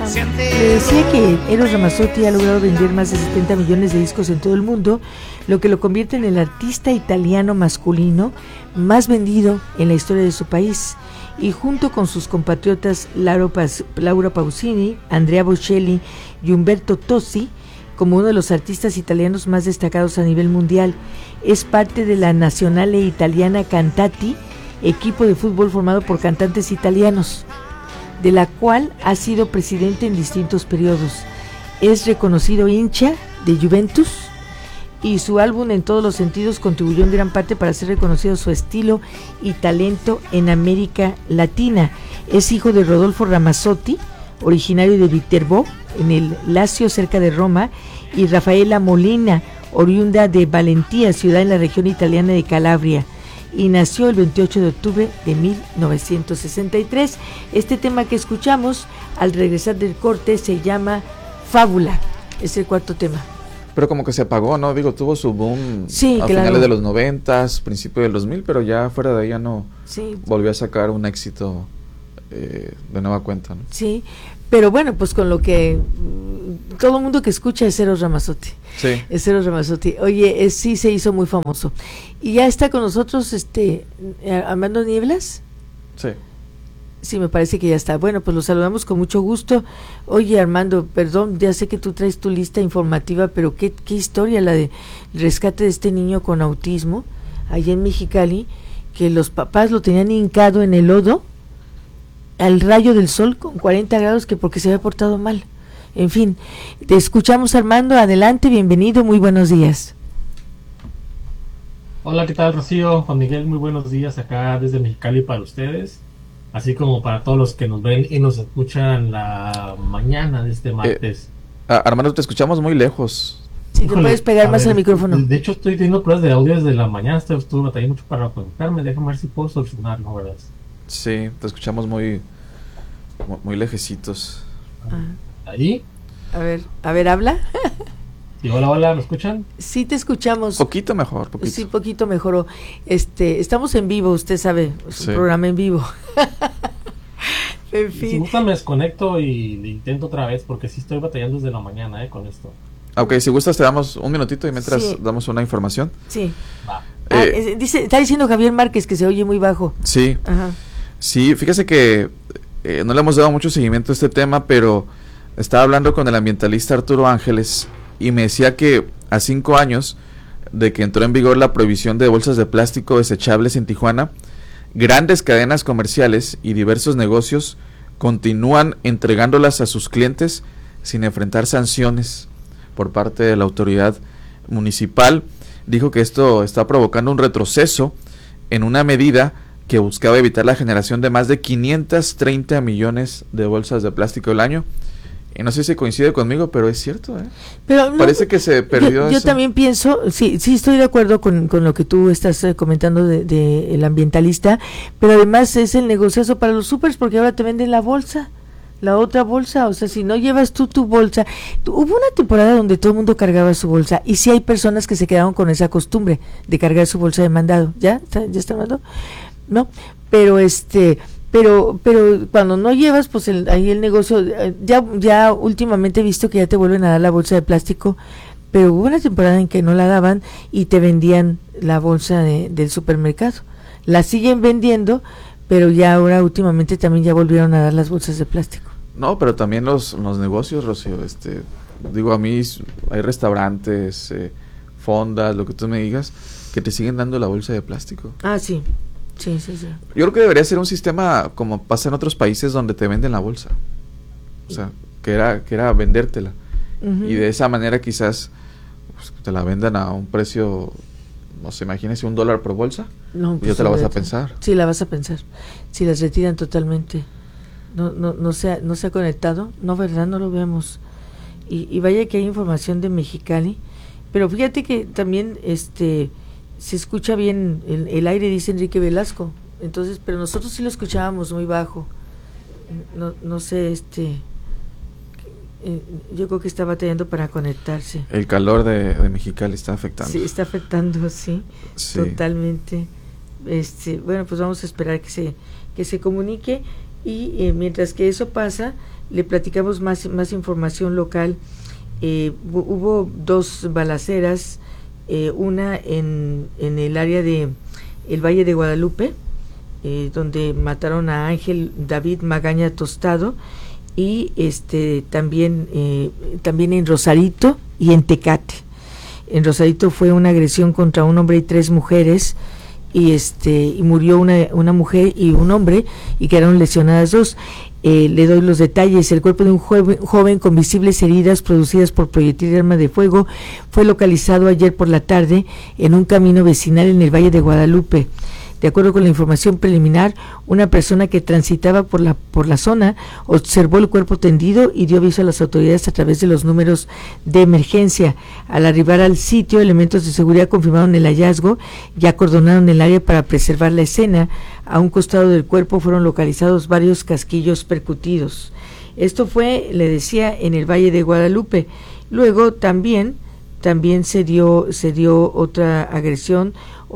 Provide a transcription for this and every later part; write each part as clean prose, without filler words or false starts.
Le decía que Eros Ramazzotti ha logrado vender más de 70 millones de discos en todo el mundo, lo que lo convierte en el artista italiano masculino más vendido en la historia de su país. Y junto con sus compatriotas Laura Pausini, Andrea Bocelli y Umberto Tozzi, como uno de los artistas italianos más destacados a nivel mundial, es parte de la Nazionale Italiana Cantati, equipo de fútbol formado por cantantes italianos, de la cual ha sido presidente en distintos periodos. Es reconocido hincha de Juventus y su álbum En todos los sentidos contribuyó en gran parte para ser reconocido su estilo y talento en América Latina. Es hijo de Rodolfo Ramazzotti, originario de Viterbo, en el Lacio, cerca de Roma, y Rafaela Molina, oriunda de Valentia, ciudad en la región italiana de Calabria, y nació el 28 de octubre de 1963. Este tema que escuchamos al regresar del corte se llama Fábula, es el cuarto tema. Pero como que se apagó, ¿no? Digo, tuvo su boom sí, a finales de los 90s, principio del 2000, pero ya fuera de ahí ya no volvió a sacar un éxito de nueva cuenta, ¿no? Sí, pero bueno, pues con lo que todo el mundo que escucha es Eros Ramazzotti. Sí. Es Eros Ramazzotti. Oye, sí se hizo muy famoso. Y ya está con nosotros Armando Nieblas. Sí. Sí, me parece que ya está. Bueno, pues lo saludamos con mucho gusto. Oye, Armando, perdón, ya sé que tú traes tu lista informativa, pero qué historia la de rescate de este niño con autismo allá en Mexicali, que los papás lo tenían hincado en el lodo al rayo del sol con 40 grados, que porque se había portado mal. En fin, te escuchamos, Armando, adelante, bienvenido, muy buenos días. Hola, ¿qué tal, Rocío? Juan Miguel, muy buenos días acá desde Mexicali para ustedes, así como para todos los que nos ven y nos escuchan la mañana de este martes. Armando, te escuchamos muy lejos. Si te puedes pegar más al micrófono. De hecho, estoy teniendo pruebas de audio desde la mañana, estuve batallando mucho para conectarme, déjame ver si puedo solucionarlo, ¿verdad? Sí, te escuchamos muy lejecitos. ¿Ahí? A ver, habla. Sí, hola, ¿me escuchan? Sí, te escuchamos. Poquito mejor, poquito. Sí, poquito mejoró. Estamos en vivo, usted sabe, es un programa en vivo. En fin. Si gusta me desconecto y le intento otra vez, porque sí estoy batallando desde la mañana con esto. Ok, si gustas te damos un minutito y mientras damos una información. Sí. Va. Está diciendo Javier Márquez que se oye muy bajo. Sí. Ajá. Sí, fíjese que no le hemos dado mucho seguimiento a este tema, pero estaba hablando con el ambientalista Arturo Ángeles y me decía que a 5 años de que entró en vigor la prohibición de bolsas de plástico desechables en Tijuana, grandes cadenas comerciales y diversos negocios continúan entregándolas a sus clientes sin enfrentar sanciones por parte de la autoridad municipal. Dijo que esto está provocando un retroceso en una medida que buscaba evitar la generación de más de 530 millones de bolsas de plástico al año. Y no sé si coincide conmigo, pero es cierto, Pero no, parece que se perdió yo eso. también pienso, sí estoy de acuerdo con lo que tú estás comentando de el ambientalista, pero además es el negociazo para los supers, porque ahora te venden la bolsa, la otra bolsa, o sea, si no llevas tú tu bolsa. Hubo una temporada donde todo el mundo cargaba su bolsa, y sí hay personas que se quedaron con esa costumbre de cargar su bolsa de mandado. ¿Ya está mandado? No, pero pero cuando no llevas, pues ahí el negocio, ya últimamente he visto que ya te vuelven a dar la bolsa de plástico, pero hubo una temporada en que no la daban y te vendían la bolsa del supermercado. La siguen vendiendo, pero ya ahora últimamente también ya volvieron a dar las bolsas de plástico. No, pero también los negocios, Rocío, digo, a mí hay restaurantes, fondas, lo que tú me digas, que te siguen dando la bolsa de plástico. Ah, sí. Sí. Yo creo que debería ser un sistema como pasa en otros países donde te venden la bolsa. O sea, que era vendértela. Uh-huh. Y de esa manera quizás pues, te la vendan a un precio, no sé, imagínese $1 por bolsa. No, pues ya te la vas a pensar. Sí, la vas a pensar. Si las retiran totalmente. No se ha conectado. No, ¿verdad? No lo vemos. Y vaya que hay información de Mexicali. Pero fíjate que también se escucha bien el aire, dice Enrique Velasco. Entonces, pero nosotros sí lo escuchábamos muy bajo. No sé, yo creo que está batallando para conectarse. El calor de Mexicali está afectando. Sí, está afectando, sí. Totalmente. Bueno, pues vamos a esperar que se comunique. Y mientras que eso pasa, le platicamos más información local. Hubo 2 balaceras, una en el área de el Valle de Guadalupe, donde mataron a Ángel David Magaña Tostado, y también en Rosarito y en Tecate. En Rosarito fue una agresión contra un hombre y 3 mujeres, y murió una mujer y un hombre, y quedaron lesionadas 2. Le doy los detalles. El cuerpo de un joven con visibles heridas producidas por proyectil de arma de fuego fue localizado ayer por la tarde en un camino vecinal en el Valle de Guadalupe. De acuerdo con la información preliminar, una persona que transitaba por la zona observó el cuerpo tendido y dio aviso a las autoridades a través de los números de emergencia. Al arribar al sitio, elementos de seguridad confirmaron el hallazgo y acordonaron el área para preservar la escena. A un costado del cuerpo fueron localizados varios casquillos percutidos. Esto fue, le decía, en el Valle de Guadalupe. Luego también se dio otra agresión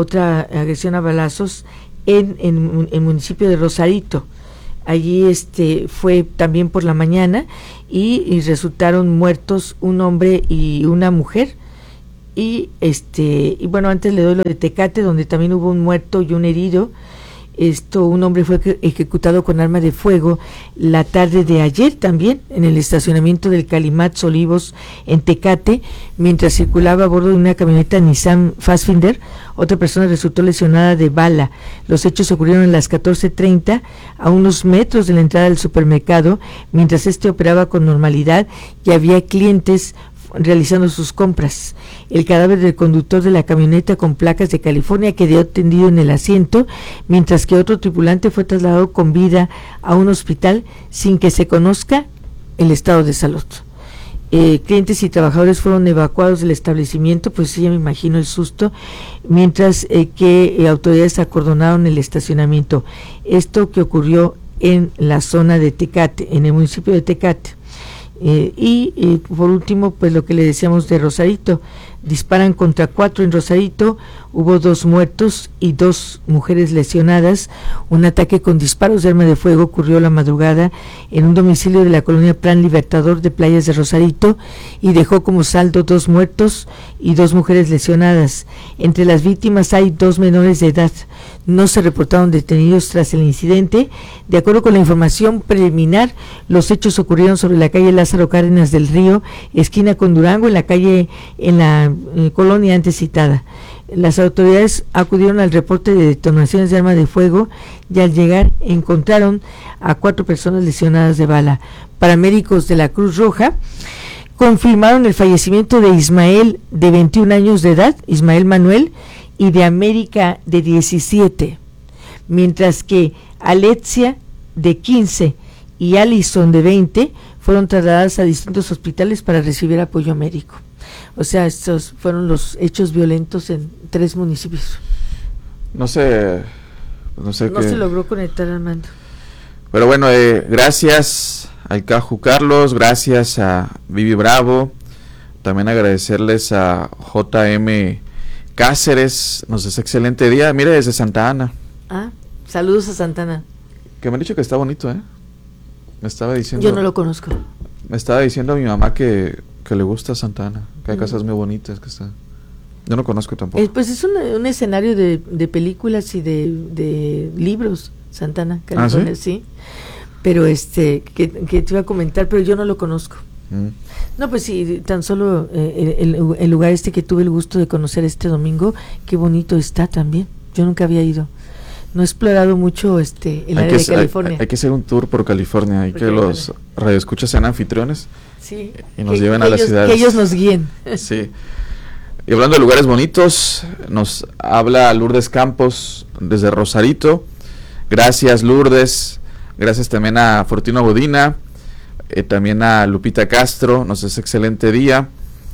a balazos en el municipio de Rosarito. Allí fue también por la mañana y resultaron muertos un hombre y una mujer. Y bueno, antes le doy lo de Tecate, donde también hubo un muerto y un herido. Un hombre fue ejecutado con arma de fuego la tarde de ayer también en el estacionamiento del Calimax Olivos en Tecate, mientras circulaba a bordo de una camioneta Nissan Fastfinder. Otra persona resultó lesionada de bala. Los hechos ocurrieron a las 14:30 a unos metros de la entrada del supermercado, mientras operaba con normalidad y había clientes realizando sus compras. El cadáver del conductor de la camioneta con placas de California quedó tendido en el asiento, mientras que otro tripulante fue trasladado con vida a un hospital sin que se conozca el estado de salud. Clientes y trabajadores fueron evacuados del establecimiento, pues sí, ya me imagino el susto, mientras que autoridades acordonaron el estacionamiento. Esto que ocurrió en la zona de Tecate, en el municipio de Tecate. Y por último, pues lo que le decíamos de Rosarito, disparan contra 4 en Rosarito, hubo 2 muertos y 2 mujeres lesionadas. Un ataque con disparos de arma de fuego ocurrió la madrugada en un domicilio de la colonia Plan Libertador de Playas de Rosarito y dejó como saldo 2 muertos y 2 mujeres lesionadas. Entre las víctimas hay 2 menores de edad. No se reportaron detenidos tras el incidente. De acuerdo con la información preliminar, los hechos ocurrieron sobre la calle Lázaro Cárdenas del Río, esquina con Durango, en la colonia antes citada. Las autoridades acudieron al reporte de detonaciones de arma de fuego y al llegar encontraron a 4 personas lesionadas de bala. Paramédicos de la Cruz Roja confirmaron el fallecimiento de Ismael, de 21 años de edad, Ismael Manuel, y de América, de 17, mientras que Alexia, de 15, y Alison, de 20, fueron trasladadas a distintos hospitales para recibir apoyo médico. O sea, estos fueron los hechos violentos en 3 municipios. No se logró conectar, Armando. Pero bueno, gracias al Caju Carlos, gracias a Vivi Bravo, también agradecerles a JM Cáceres, nos desea excelente día, mire, desde Santa Ana. Saludos a Santa Ana. Que me han dicho que está bonito, me estaba diciendo. Yo no lo conozco. Me estaba diciendo a mi mamá que le gusta Santa Ana, que hay casas muy bonitas que están. Yo no conozco tampoco. Pues es un escenario de películas y de libros, Santa Ana, California, ¿sí? Pero que te iba a comentar, pero yo no lo conozco. No, pues sí, tan solo el lugar que tuve el gusto de conocer este domingo, qué bonito está también. Yo nunca había ido. No he explorado mucho el área de California. Hay que hacer un tour por California, hay que los radioescuchas sean anfitriones, sí, y nos lleven a las ciudades. Que ellos nos guíen. Sí. Y hablando de lugares bonitos, nos habla Lourdes Campos desde Rosarito. Gracias, Lourdes. Gracias también a Fortino Godina, también a Lupita Castro, nos desea excelente día.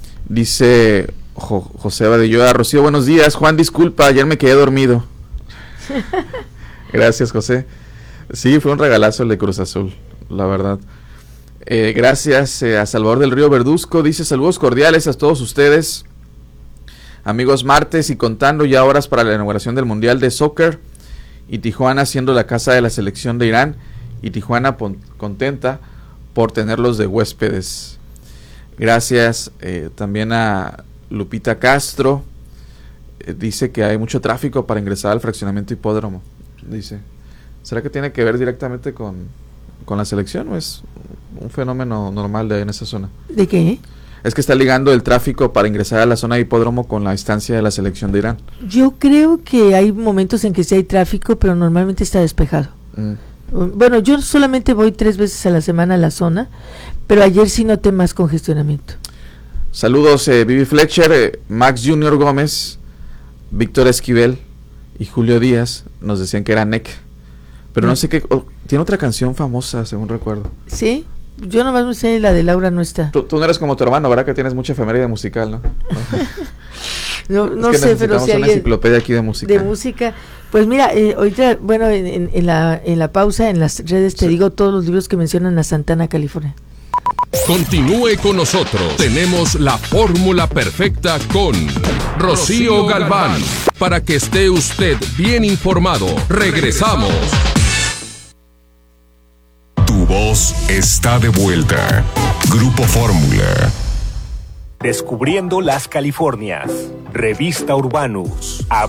Dice José Badilloa, Rocío, buenos días. Juan, disculpa, ayer me quedé dormido. Gracias, José. Sí, fue un regalazo el de Cruz Azul, la verdad. Gracias a Salvador del Río Verduzco, dice saludos cordiales a todos ustedes. Amigos, martes y contando ya horas para la inauguración del Mundial de Soccer y Tijuana siendo la casa de la selección de Irán y Tijuana contenta por tenerlos de huéspedes. Gracias también a Lupita Castro. Dice que hay mucho tráfico para ingresar al fraccionamiento Hipódromo. Dice, ¿será que tiene que ver directamente con la selección o es un fenómeno normal de en esa zona? ¿De qué? Es que está ligando el tráfico para ingresar a la zona de Hipódromo con la estancia de la selección de Irán. Yo creo que hay momentos en que sí hay tráfico, pero normalmente está despejado. Bueno, yo solamente voy 3 veces a la semana a la zona, pero ayer sí noté más congestionamiento. Saludos, Vivi Fletcher, Max Junior Gómez, Víctor Esquivel y Julio Díaz nos decían que era NEC, pero no sé qué, tiene otra canción famosa, según recuerdo. ¿Sí? Yo nomás me sé la de Laura no está. Tú no eres como tu hermano, ¿verdad? Que tienes mucha efeméride musical, ¿no? No sé, pero si hay una enciclopedia aquí de música. De música. Pues mira, ahorita, bueno, en la pausa, en las redes te digo todos los libros que mencionan a Santana, California. Continúe con nosotros. Tenemos la fórmula perfecta con Rocío Galván. Para que esté usted bien informado. Regresamos. Tu voz está de vuelta. Grupo Fórmula. Descubriendo las Californias. Revista Urbanus.